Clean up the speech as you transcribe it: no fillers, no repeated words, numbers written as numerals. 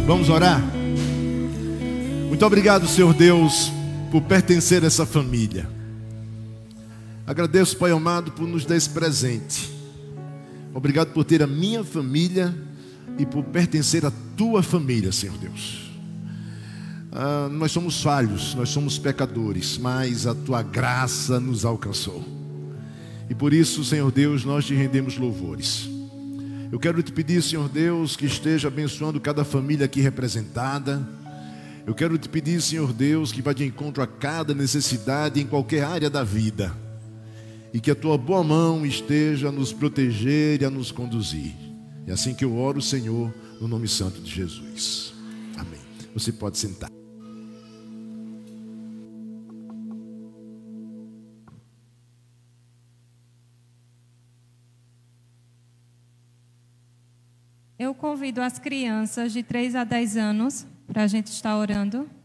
Vamos orar? Muito obrigado, Senhor Deus, por pertencer a essa família. Agradeço, Pai amado, por nos dar esse presente. Obrigado por ter a minha família e por pertencer à tua família, Senhor Deus. Nós somos falhos, nós somos pecadores, mas a tua graça nos alcançou. E por isso, Senhor Deus, nós te rendemos louvores. Eu quero te pedir, Senhor Deus, que esteja abençoando cada família aqui representada. Eu quero te pedir, Senhor Deus, que vá de encontro a cada necessidade em qualquer área da vida. E que a tua boa mão esteja a nos proteger e a nos conduzir. É assim que eu oro, Senhor, no nome santo de Jesus. Amém. Você pode sentar. Eu convido as crianças de 3 a 10 anos para a gente estar orando.